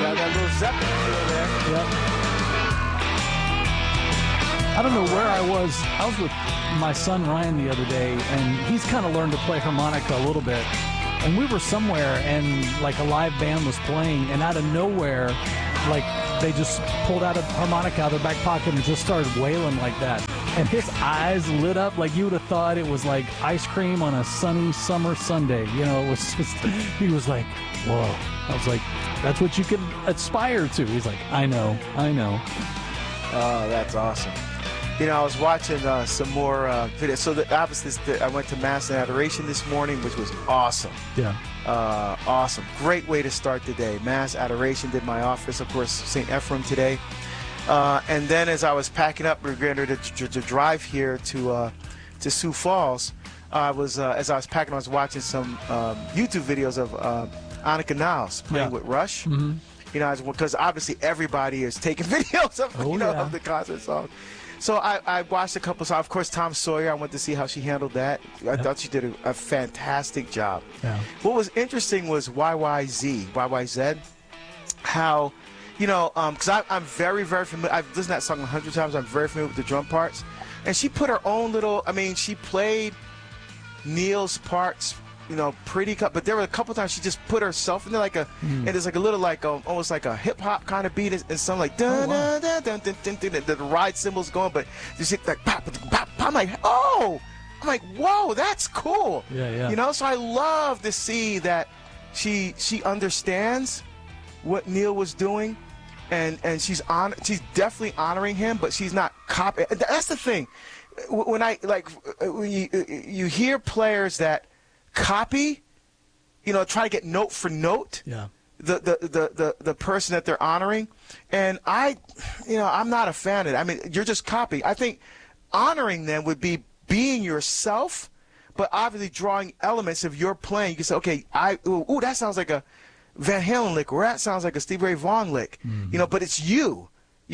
got that little Zeppelin feel there. Yep. I don't know where I was. I was with my son Ryan the other day, and he's kind of learned to play harmonica a little bit. And we were somewhere, and like a live band was playing, and out of nowhere, like they just pulled out a harmonica out of their back pocket and just started wailing like that. And his eyes lit up like you would have thought it was like ice cream on a sunny summer Sunday. You know, it was just, he was like, whoa. I was like, that's what you can aspire to. He's like, I know. Oh, that's awesome. You know, I was watching some more videos. So obviously, I went to Mass and Adoration this morning, which was awesome. Yeah. Awesome. Great way to start the day. Mass, Adoration, did my office, of course, St. Ephraim today. And then as I was packing up, we were going to drive here to Sioux Falls. As I was packing, I was watching some YouTube videos of Annika Niles playing with Rush. Mm-hmm. You know, because obviously everybody is taking videos of, of the concert song. So I watched a couple songs. Of course, Tom Sawyer, I went to see how she handled that. I thought she did a fantastic job. Yeah. What was interesting was YYZ, how, because I'm very, very familiar. I've listened to that song 100 times. I'm very familiar with the drum parts. And she put her own little, she played Neil's parts, pretty cut, but there were a couple times she just put herself in there and there's like a little almost like a hip hop kind of beat and some like dun dun dun dun dun dun dun, the ride cymbals going, but you see like pop, pop, pop. I'm like, whoa, that's cool. Yeah. So I love to see that she understands what Neil was doing, and she's definitely honoring him, but she's not copying. That's the thing. When you hear players that copy, try to get note for note the person that they're honoring, and I'm not a fan of it. You're just copying. I think honoring them would be being yourself, but obviously drawing elements of your playing. You can say, okay, that sounds like a Van Halen lick, or that sounds like a Stevie Ray Vaughan lick, but it's you.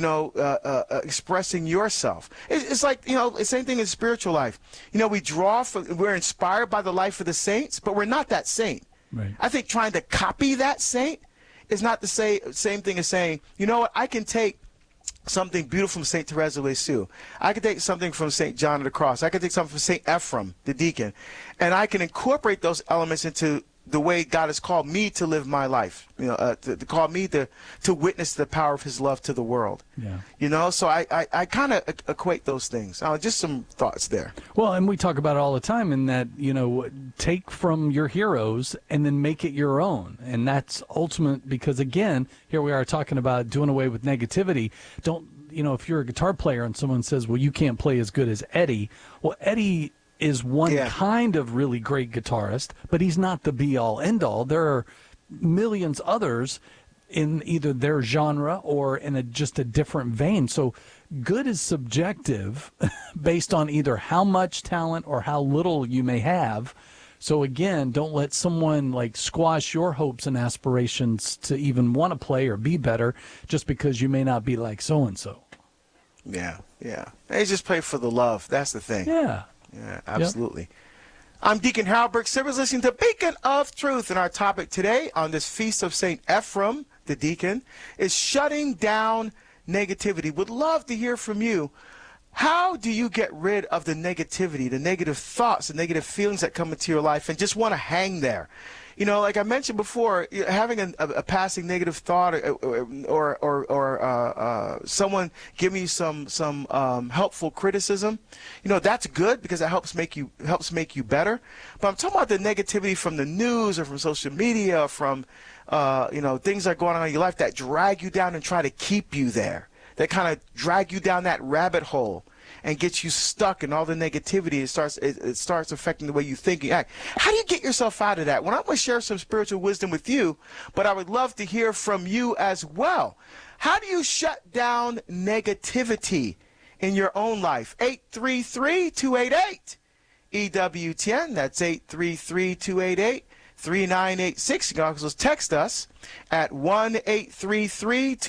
Expressing yourself. It's like, the same thing in spiritual life. We're inspired by the life of the saints, but we're not that saint. Right. I think trying to copy that saint is not the same thing as saying, you know what, I can take something beautiful from St. Teresa of Lisieux. I can take something from St. John of the Cross. I can take something from St. Ephraim, the deacon, and I can incorporate those elements into the way God has called me to live my life, to call me to witness the power of his love to the world. Yeah. So I kind of equate those things. Just some thoughts there. Well, and we talk about it all the time in that, take from your heroes and then make it your own. And that's ultimate because, again, here we are talking about doing away with negativity. If you're a guitar player and someone says, well, you can't play as good as Eddie, well, Eddie is one kind of really great guitarist, but he's not the be-all, end-all. There are millions others in either their genre or in just a different vein. So good is subjective based on either how much talent or how little you may have. So again, don't let someone squash your hopes and aspirations to even want to play or be better just because you may not be like so-and-so. Yeah. They just play for the love. That's the thing. Yeah, absolutely. Yep. I'm Deacon Harold Burke Sivers, listening to Beacon of Truth, and our topic today on this Feast of St. Ephraim, the deacon, is shutting down negativity. Would love to hear from you. How do you get rid of the negativity, the negative thoughts, the negative feelings that come into your life and just want to hang there? Like I mentioned before, having a passing negative thought or someone giving you some helpful criticism, that's good because it helps make you better. But I'm talking about the negativity from the news or from social media, or from things that are going on in your life that drag you down and try to keep you there. That kind of drag you down that rabbit hole and get you stuck in all the negativity. It starts affecting the way you think and act. How do you get yourself out of that? Well, I'm going to share some spiritual wisdom with you, but I would love to hear from you as well. How do you shut down negativity in your own life? 833-288 EWTN. That's 833-288-3986. You can also text us at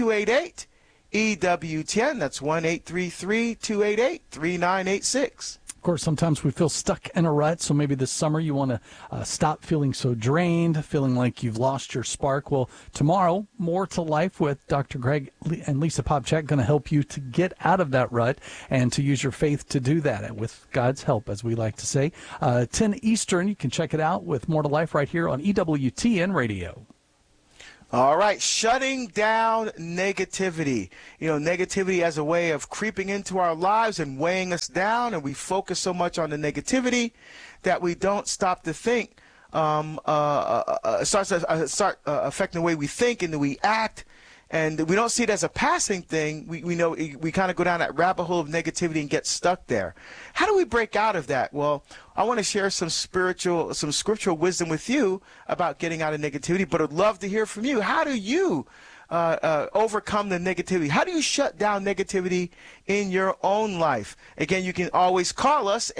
1-833-288 EWTN. That's 1-833-288-3986. Of course, sometimes we feel stuck in a rut, so maybe this summer you want to stop feeling so drained, feeling like you've lost your spark. Well, tomorrow, More to Life with Dr. Greg and Lisa Popcak going to help you to get out of that rut and to use your faith to do that with God's help, as we like to say. 10 Eastern, you can check it out with More to Life right here on EWTN Radio. All right, shutting down negativity. Negativity as a way of creeping into our lives and weighing us down, and we focus so much on the negativity that we don't stop to think. Starts affecting the way we think and the way we act, and we don't see it as a passing thing. We know we kind of go down that rabbit hole of negativity and get stuck there. How do we break out of that? Well, I want to share some scriptural wisdom with you about getting out of negativity, but I'd love to hear from you. How do you overcome the negativity? How do you shut down negativity in your own life? Again, you can always call us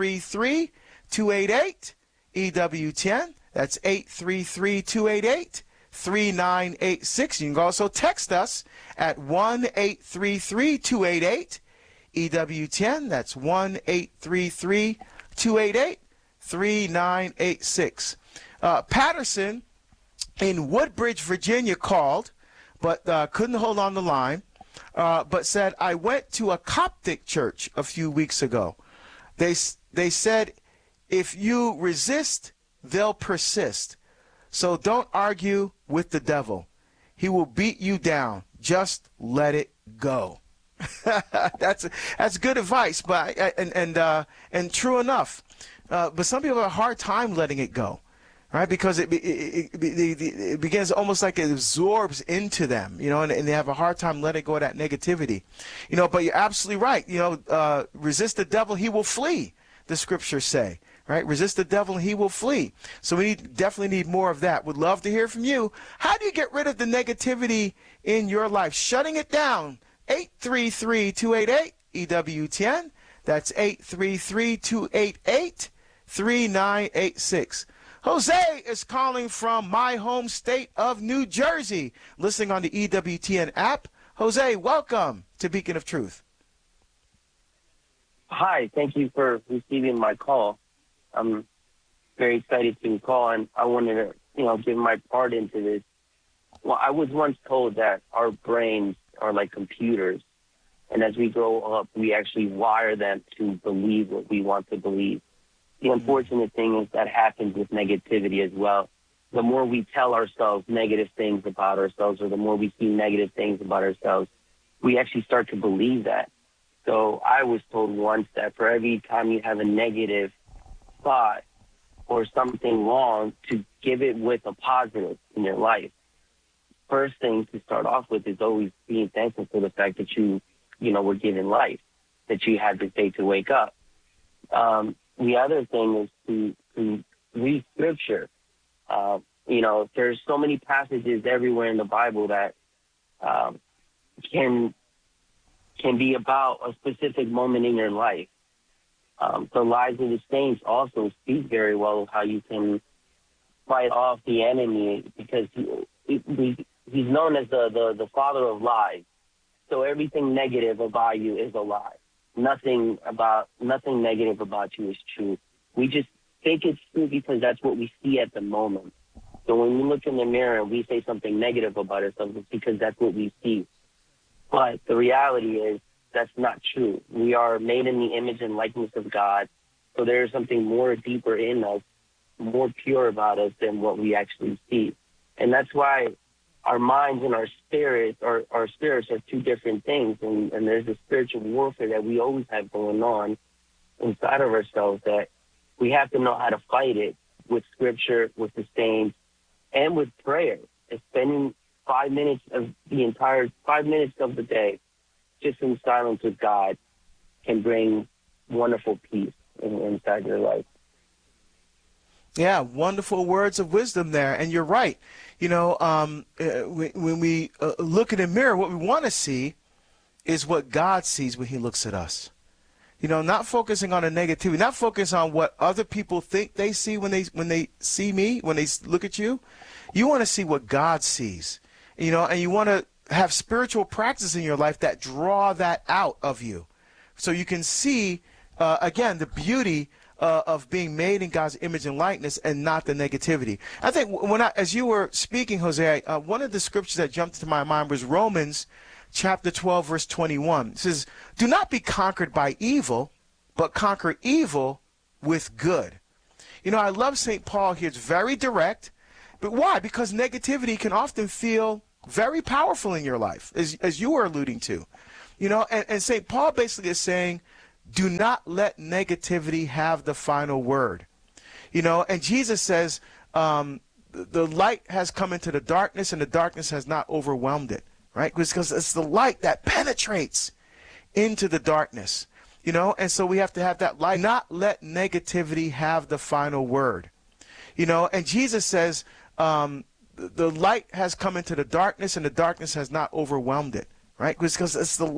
833-288-EWTN. That's 833-288-3986. You can also text us at 1-833-288-EWTN. That's 1-833-288-3986. Patterson in Woodbridge, Virginia called, but couldn't hold on the line, but said, I went to a Coptic church a few weeks ago. They said, if you resist, they'll persist. So don't argue with the devil. He will beat you down. Just let it go. That's good advice, but and true enough. But some people have a hard time letting it go, right? Because it begins almost like it absorbs into them, and they have a hard time letting go of that negativity, But you're absolutely right. Resist the devil, he will flee. The scriptures say. Right? Resist the devil and he will flee. So we definitely need more of that. Would love to hear from you. How do you get rid of the negativity in your life? Shutting it down. 833-288-EWTN. That's 833-288-3986. Jose is calling from my home state of New Jersey, listening on the EWTN app. Jose, welcome to Beacon of Truth. Hi, thank you for receiving my call. I'm very excited to call, and I wanted to, give my part into this. Well, I was once told that our brains are like computers, and as we grow up, we actually wire them to believe what we want to believe. The unfortunate thing is that happens with negativity as well. The more we tell ourselves negative things about ourselves, or the more we see negative things about ourselves, we actually start to believe that. So I was told once that for every time you have a negative thought or something wrong, to give it with a positive in your life. First thing to start off with is always being thankful for the fact that you were given life, that you had the day to wake up. The other thing is to read scripture. There's so many passages everywhere in the Bible that can be about a specific moment in your life. The lives of the saints also speak very well of how you can fight off the enemy, because he's known as the father of lies. So everything negative about you is a lie. Nothing negative about you is true. We just think it's true because that's what we see at the moment. So when we look in the mirror and we say something negative about ourselves, it's because that's what we see. But the reality is, that's not true. We are made in the image and likeness of God. So there is something more deeper in us, more pure about us than what we actually see. And that's why our minds and our spirits are two different things. And there's a spiritual warfare that we always have going on inside of ourselves that we have to know how to fight it with scripture, with the saints, and with prayer. And spending 5 minutes of the day just in silence with God can bring wonderful peace inside your life. Yeah, wonderful words of wisdom there. And you're right. When we look in the mirror, what we want to see is what God sees when he looks at us. Not focusing on the negativity, not focus on what other people think they see when they see me, when they look at you. You want to see what God sees, and you want to have spiritual practices in your life that draw that out of you, so you can see again, the beauty of being made in God's image and likeness, and not the negativity. I think as you were speaking, Jose, one of the scriptures that jumped into my mind was Romans chapter 12, verse 21. It says, "Do not be conquered by evil, but conquer evil with good." You know, I love St. Paul here. It's very direct. But why? Because negativity can often feel very powerful in your life, as you were alluding to. You know, and St. Paul basically is saying, do not let negativity have the final word. You know, and Jesus says, the light has come into the darkness, and the darkness has not overwhelmed it, right? Because it's the light that penetrates into the darkness, you know, and so we have to have that light. Not let negativity have the final word, you know, and Jesus says, the light has come into the darkness, and the darkness has not overwhelmed it, right? Because it's the